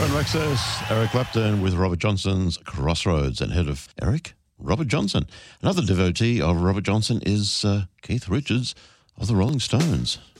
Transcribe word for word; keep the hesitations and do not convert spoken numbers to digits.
Front Access, Eric Clapton with Robert Johnson's Crossroads, and head of Eric, Robert Johnson. Another devotee of Robert Johnson is uh, Keith Richards of the Rolling Stones.